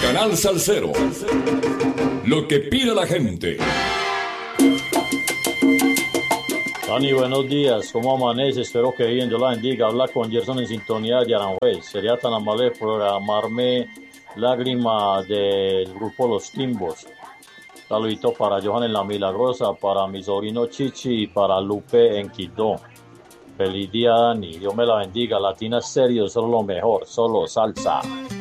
Canal Salsero. Lo que pide la gente. Dani, buenos días. ¿Cómo amanece? Espero que bien. Dios la bendiga. Habla con Gerson en sintonía de Aranjuez. Sería tan amable de programarme Lágrima del grupo Los Timbos. Saludito para Johan en La Milagrosa, para mi sobrino Chichi y para Lupe en Quito. Feliz día, Dani. Dios me la bendiga. Latina Estéreo, solo lo mejor. Solo salsa.